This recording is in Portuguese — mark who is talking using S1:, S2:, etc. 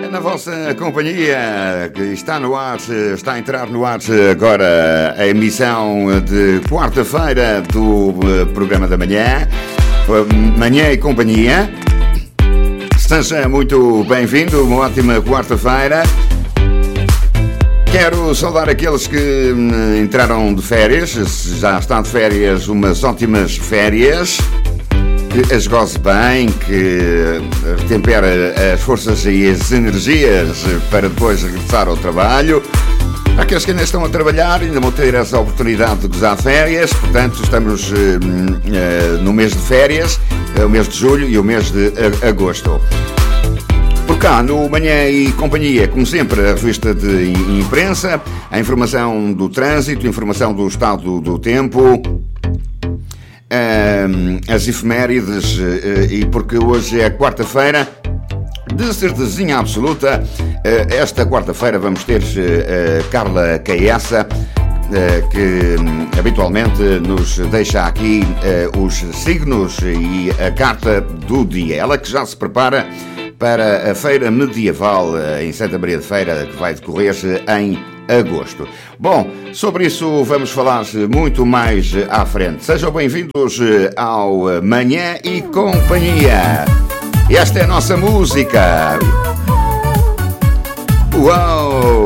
S1: Na vossa companhia, que está no ar, está a entrar no ar agora a emissão de quarta-feira do programa da manhã, Manhã e Companhia. Seja muito bem-vindo, uma ótima quarta-feira. Quero saudar aqueles que entraram de férias, já está de férias, umas ótimas férias. Que as goze bem, que retempera as forças e as energias para depois regressar ao trabalho. Aqueles que ainda estão a trabalhar ainda vão ter essa oportunidade de gozar férias, portanto estamos no mês de férias, o mês de julho e o mês de agosto. Por cá, no Manhã e Companhia, como sempre, a revista de imprensa, a informação do trânsito, a informação do estado do tempo, as efemérides, e porque hoje é quarta-feira, de certezinha absoluta, esta quarta-feira vamos ter Carla Caessa, que habitualmente nos deixa aqui os signos e a carta do dia. Ela que já se prepara para a feira medieval em Santa Maria de Feira, que vai decorrer em agosto. Bom, sobre isso vamos falar muito mais à frente. Sejam bem-vindos ao Manhã e Companhia. Esta é a nossa música. Uau!